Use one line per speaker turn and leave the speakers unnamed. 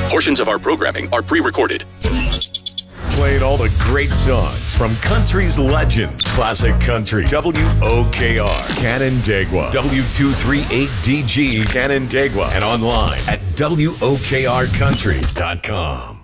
Portions of our programming are pre-recorded.
Playing all the great songs from country's legends. Classic Country. WOKR, Canandaigua. W238DG, Canandaigua. And online at WOKRCountry.com.